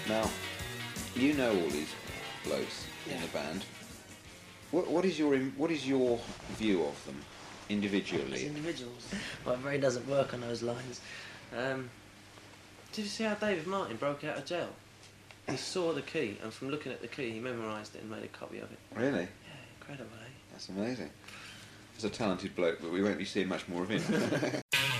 Now, you know all these blokes in the band. What is your view of them individually? As individuals, my brain doesn't work on those lines. Did you see how David Martin broke out of jail? He saw the key, and from looking at the key, he memorised it and made a copy of it. Really? Yeah, incredible, eh? That's amazing. He's a talented bloke, but we won't be seeing much more of him.